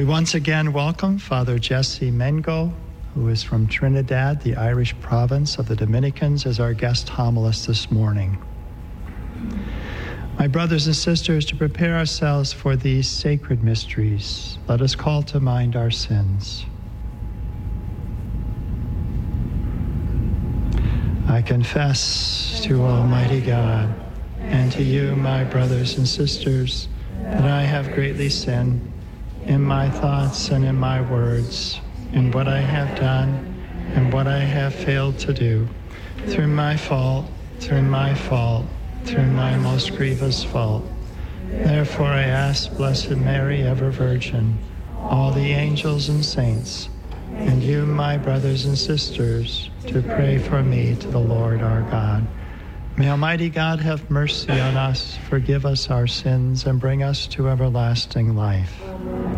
We once again welcome Father Jesse Mengo, who is from Trinidad, the Irish province of the Dominicans, as our guest homilist this morning. My brothers and sisters, to prepare ourselves for these sacred mysteries, let us call to mind our sins. I confess to Almighty God and to you, my brothers and sisters, that I have greatly sinned in my thoughts and in my words, in what I have done and what I have failed to do, through my most grievous fault. Therefore I ask Blessed Mary, ever Virgin, all the angels and saints, and you, my brothers and sisters, to pray for me to the Lord our God. May Almighty God have mercy on us, forgive us our sins, and bring us to everlasting life.